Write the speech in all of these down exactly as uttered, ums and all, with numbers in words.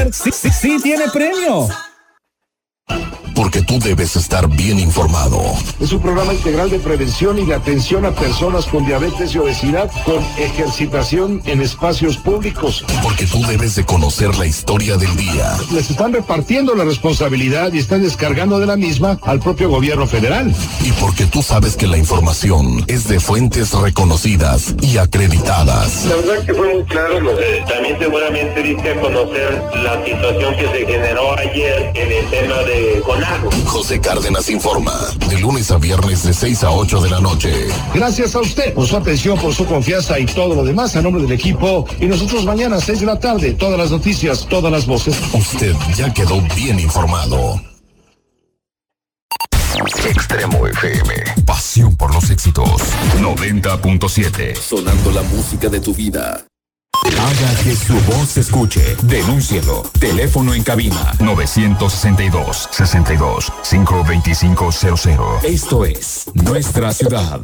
sí, sí, sí tiene premio. Porque tú debes estar bien informado. Es un programa integral de prevención y de atención a personas con diabetes y obesidad con ejercitación en espacios públicos. Porque tú debes de conocer la historia del día. Les están repartiendo la responsabilidad y están descargando de la misma al propio gobierno federal. Y porque tú sabes que la información es de fuentes reconocidas y acreditadas. La verdad que fue muy claro. Eh, también seguramente diste a conocer la situación que se generó ayer en el tema de CONAGO. José Cárdenas informa, de lunes a viernes de seis a ocho de la noche. Gracias a usted por su atención, por su confianza y todo lo demás a nombre del equipo. Y nosotros mañana a seis de la tarde, todas las noticias, todas las voces. Usted ya quedó bien informado. Extremo F M. Pasión por los éxitos. noventa punto siete. Sonando la música de tu vida. Haga que su voz se escuche. Denúncielo. Teléfono en cabina nueve dos dos, seis dos, cinco dos cinco cero cero. Esto es Nuestra Ciudad.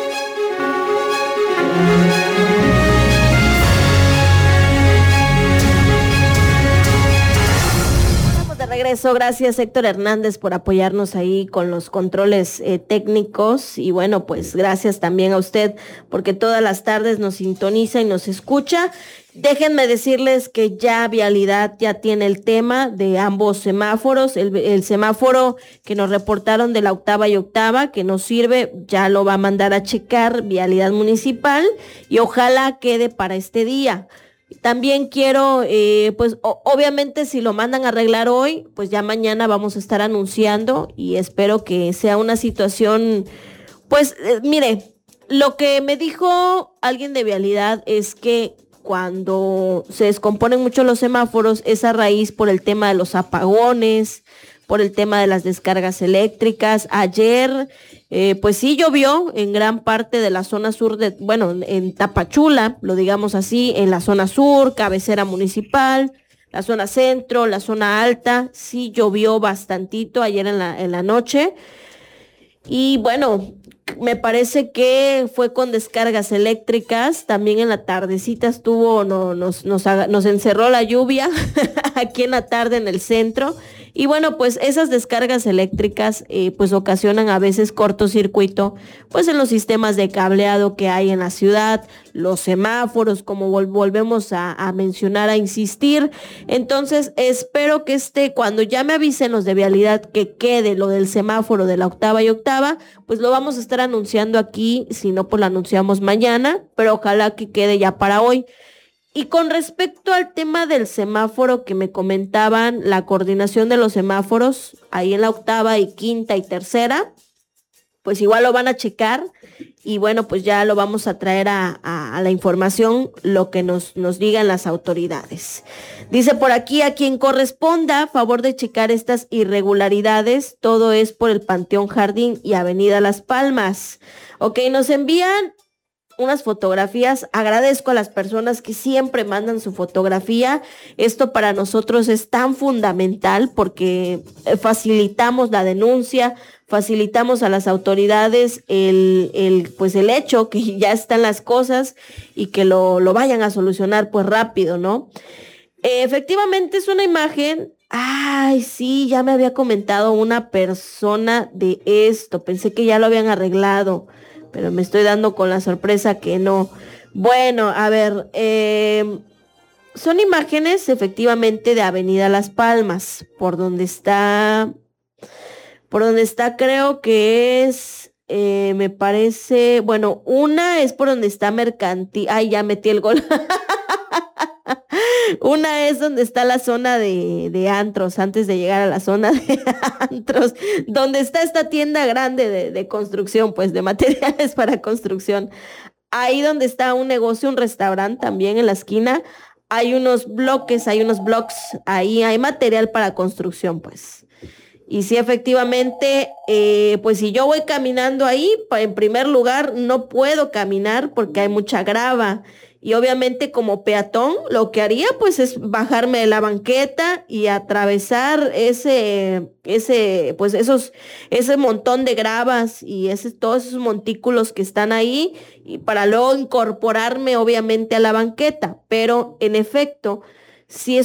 Estamos de regreso. Gracias, Héctor Hernández, por apoyarnos ahí con los controles eh, técnicos. Y bueno, pues gracias también a usted, porque todas las tardes nos sintoniza y nos escucha. Déjenme decirles que ya Vialidad ya tiene el tema de ambos semáforos, el, el semáforo que nos reportaron de la octava y octava, que nos sirve, ya lo va a mandar a checar Vialidad Municipal y ojalá quede para este día. También quiero, eh, pues o, obviamente si lo mandan a arreglar hoy, pues ya mañana vamos a estar anunciando y espero que sea una situación, pues eh, mire, lo que me dijo alguien de Vialidad es que cuando se descomponen mucho los semáforos, es a raíz por el tema de los apagones, por el tema de las descargas eléctricas. Ayer, eh, pues sí llovió en gran parte de la zona sur, de, bueno, en Tapachula, lo digamos así, en la zona sur, cabecera municipal, la zona centro, la zona alta, sí llovió bastantito ayer en la, en la noche. Y bueno, me parece que fue con descargas eléctricas, también en la tardecita estuvo, no, nos, nos, nos encerró la lluvia aquí en la tarde en el centro. Y bueno, pues esas descargas eléctricas eh, pues ocasionan a veces cortocircuito pues en los sistemas de cableado que hay en la ciudad, los semáforos, como vol- volvemos a, a mencionar, a insistir. Entonces espero que este, cuando ya me avisen los de Vialidad que quede lo del semáforo de la octava y octava, pues lo vamos a estar anunciando aquí, si no pues lo anunciamos mañana, pero ojalá que quede ya para hoy. Y con respecto al tema del semáforo que me comentaban, la coordinación de los semáforos, ahí en la octava y quinta y tercera, pues igual lo van a checar y bueno, pues ya lo vamos a traer a, a, a la información, lo que nos, nos digan las autoridades. Dice por aquí, a quien corresponda, favor de checar estas irregularidades, todo es por el Panteón Jardín y Avenida Las Palmas. Ok, nos envían unas fotografías. Agradezco a las personas que siempre mandan su fotografía. Esto para nosotros es tan fundamental porque facilitamos la denuncia, facilitamos a las autoridades el, el, pues el hecho que ya están las cosas y que lo, lo vayan a solucionar pues rápido, ¿no? Eh, efectivamente es una imagen. Ay, sí, ya me había comentado una persona de esto. Pensé que ya lo habían arreglado, pero me estoy dando con la sorpresa que no. Bueno, a ver, eh, son imágenes efectivamente de Avenida Las Palmas, por donde está, por donde está creo que es, eh, me parece, bueno, una es por donde está Mercantil, ay, ya metí el gol. Una es donde está la zona de, de antros, antes de llegar a la zona de antros, donde está esta tienda grande de, de construcción, pues de materiales para construcción. Ahí donde está un negocio, un restaurante también en la esquina, hay unos bloques, hay unos blocks, ahí hay material para construcción, pues. Y sí, efectivamente, eh, pues si yo voy caminando ahí, en primer lugar, no puedo caminar porque hay mucha grava. Y obviamente como peatón, lo que haría pues es bajarme de la banqueta y atravesar ese, ese, pues esos, ese montón de gravas y ese, todos esos montículos que están ahí, y para luego incorporarme obviamente a la banqueta. Pero en efecto, sí es